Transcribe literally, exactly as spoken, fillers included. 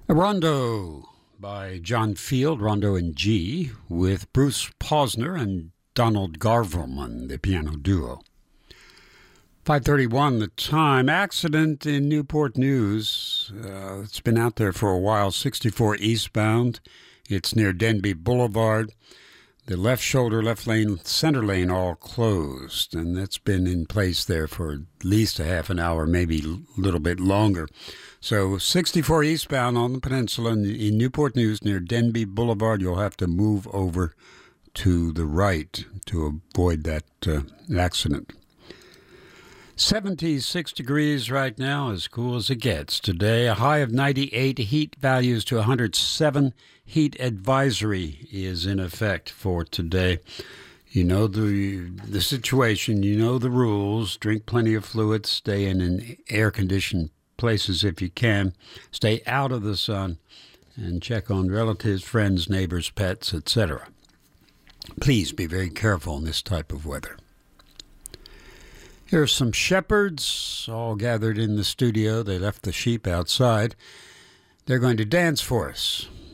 A Rondo by John Field, Rondo in G, with Bruce Posner and Donald Garvelman, the piano duo. five thirty-one the time. Accident in Newport News. Uh, it's been out there for a while. sixty-four eastbound. It's near Denby Boulevard. The left shoulder, left lane, center lane all closed, and that's been in place there for at least a half an hour, maybe a little bit longer. So sixty-four eastbound on the peninsula in, in Newport News near Denby Boulevard. You'll have to move over to the right to avoid that uh, accident. seventy-six degrees right now, as cool as it gets. Today, a high of ninety-eight, heat values to one hundred seven. Heat advisory is in effect for today. You know the the situation, you know the rules. Drink plenty of fluids, stay in an air-conditioned places if you can. Stay out of the sun, and check on relatives, friends, neighbors, pets, et cetera. Please be very careful in this type of weather. Here are some shepherds all gathered in the studio. They left the sheep outside. They're going to dance for us.